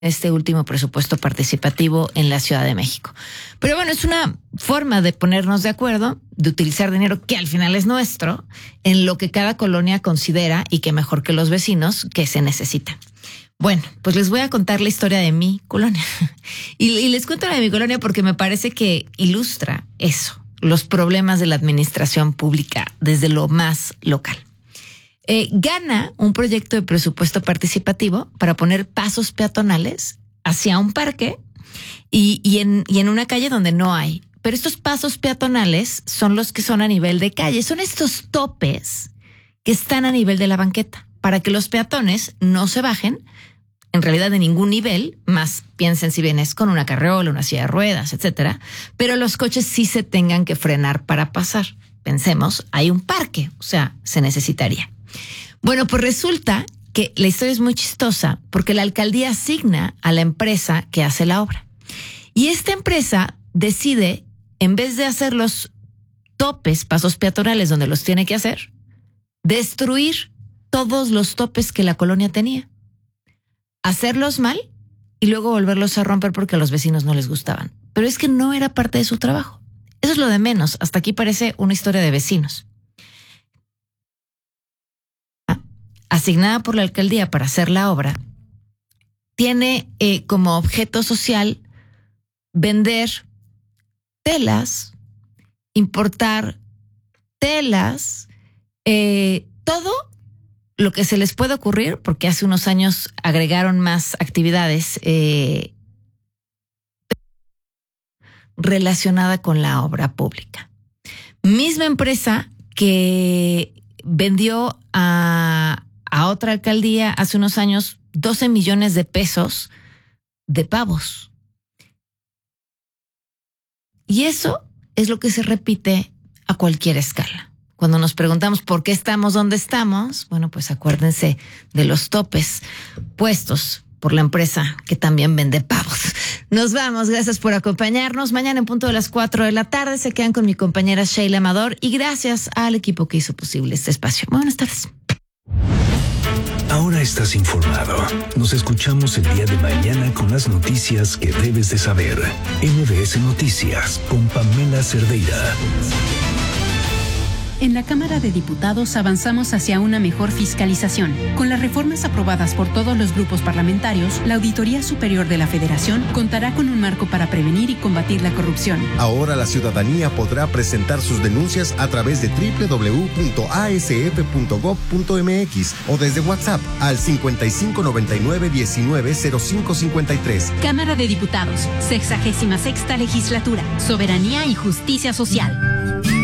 este último presupuesto participativo en la Ciudad de México. Pero bueno, es una forma de ponernos de acuerdo, de utilizar dinero que al final es nuestro, en lo que cada colonia considera y que mejor que los vecinos que se necesita. Bueno, pues les voy a contar la historia de mi colonia. Y les cuento la de mi colonia porque me parece que ilustra eso, los problemas de la administración pública desde lo más local. Gana un proyecto de presupuesto participativo para poner pasos peatonales hacia un parque y en una calle donde no hay. Pero estos pasos peatonales son los que son a nivel de calle. Son estos topes que están a nivel de la banqueta para que los peatones no se bajen en realidad de ningún nivel, más piensen si vienes con una carriola, una silla de ruedas, etcétera, pero los coches sí se tengan que frenar para pasar. Pensemos, hay un parque, o sea, se necesitaría. Bueno, pues resulta que la historia es muy chistosa porque la alcaldía asigna a la empresa que hace la obra. Y esta empresa decide, en vez de hacer los topes, pasos peatonales donde los tiene que hacer, destruir todos los topes que la colonia tenía. Hacerlos mal y luego volverlos a romper porque a los vecinos no les gustaban. Pero es que no era parte de su trabajo. Eso es lo de menos. Hasta aquí parece una historia de vecinos. Asignada por la alcaldía para hacer la obra, tiene como objeto social vender telas, importar telas, todo lo que se les puede ocurrir, porque hace unos años agregaron más actividades relacionada con la obra pública. Misma empresa que vendió a otra alcaldía hace unos años 12 millones de pesos de pavos. Y eso es lo que se repite a cualquier escala. Cuando nos preguntamos por qué estamos donde estamos, bueno, pues acuérdense de los topes puestos por la empresa que también vende pavos. Nos vamos, gracias por acompañarnos. Mañana en punto de las 4 de la tarde se quedan con mi compañera Sheila Amador y gracias al equipo que hizo posible este espacio. Buenas tardes. Ahora estás informado. Nos escuchamos el día de mañana con las noticias que debes de saber. MBS Noticias con Pamela Cerdeira. En la Cámara de Diputados avanzamos hacia una mejor fiscalización. Con las reformas aprobadas por todos los grupos parlamentarios, la Auditoría Superior de la Federación contará con un marco para prevenir y combatir la corrupción. Ahora la ciudadanía podrá presentar sus denuncias a través de www.asf.gov.mx o desde WhatsApp al 5599-190553. Cámara de Diputados, 66ª Legislatura, Soberanía y Justicia Social.